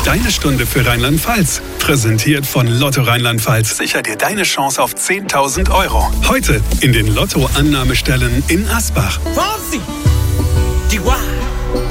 Deine Stunde für Rheinland-Pfalz. Präsentiert von Lotto Rheinland-Pfalz. Sicher dir deine Chance auf 10.000 Euro. Heute in den Lotto-Annahmestellen in Asbach. Fonsi! Chihuahua!